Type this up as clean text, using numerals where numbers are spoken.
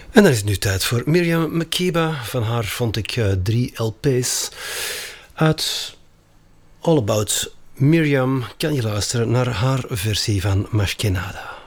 En dan is het nu tijd voor Miriam Makeba. Van haar vond ik 3 LP's. Uit All About Miriam kan je luisteren naar haar versie van Mashkenada.